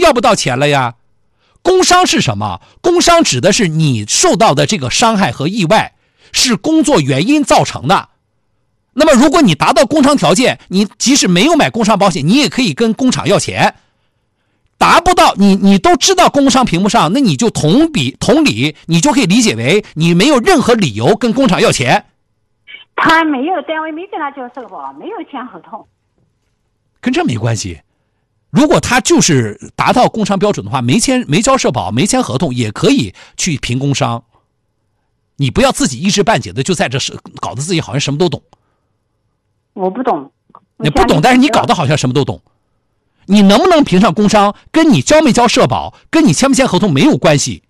要不到钱了呀。工伤是什么？工伤指的是你受到的这个伤害和意外是工作原因造成的。那么如果你达到工伤条件，你即使没有买工伤保险，你也可以跟工厂要钱。达不到，你都知道工伤评不上，那你就同理，你就可以理解为你没有任何理由跟工厂要钱。 他没有，单位没跟他交社保，没有签合同， 跟这没关系。如果他就是达到工伤标准的话，没交社保，没签合同，也可以去评工伤。你不要自己一知半解的就在这搞得自己好像什么都懂。 我不懂。 你不懂，但是你搞得好像什么都懂。你能不能评上工伤，跟你交没交社保，跟你签不签合同没有关系。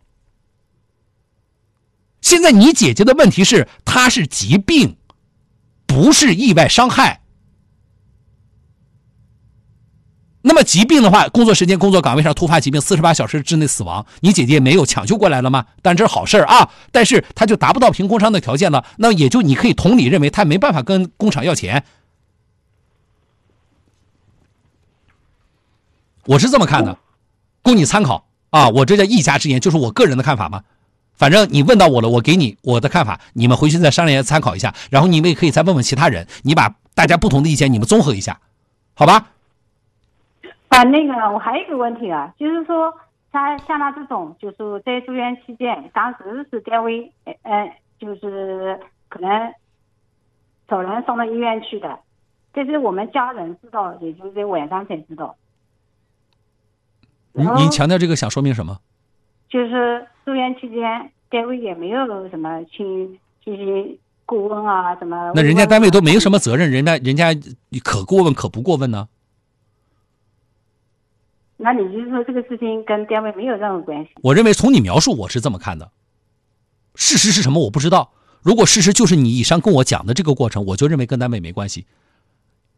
现在你姐姐的问题是，她是疾病，不是意外伤害。那么疾病的话，工作时间、工作岗位上突发疾病，48小时之内死亡，你姐姐没有抢救过来了吗？但这是好事啊，但是她就达不到评工伤的条件了，那也就你可以同理认为她没办法跟工厂要钱。我是这么看的，供你参考啊！我这叫一家之言，就是我个人的看法嘛。反正你问到我了，我给你我的看法，你们回去再商量参考一下，然后你们也可以再问问其他人，你把大家不同的意见你们综合一下，好吧？ 那个我还有一个问题啊，就是说像他这种，就是在住院期间，当时是单位就是可能找人送到医院去的，这是我们家人知道，也就是在晚上才知道。 你强调这个想说明什么？ 就是住院期间，单位也没有什么进行过问啊，什么。 那人家单位都没有什么责任，人家可过问可不过问呢？ 那你就是说这个事情跟单位没有任何关系？ 我认为从你描述我是这么看的，事实是什么我不知道。如果事实就是你以上跟我讲的这个过程，我就认为跟单位没关系。